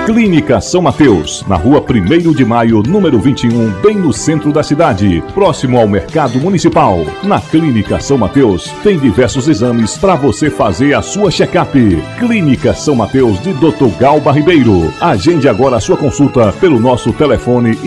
Clínica São Mateus, na rua 1º de Maio, número 21, bem no centro da cidade, próximo ao Mercado Municipal. Na Clínica São Mateus, tem diversos exames para você fazer a sua check-up. Clínica São Mateus de Dr. Galba Ribeiro. Agende agora a sua consulta pelo nosso telefone